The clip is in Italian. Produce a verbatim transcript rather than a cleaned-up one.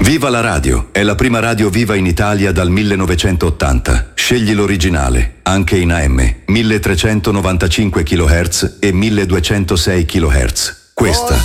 Viva la radio! È la prima radio viva in Italia dal millenovecentottanta. Scegli l'originale, anche in A M, milletrecentonovantacinque chilohertz e milleduecentosei chilohertz. Questa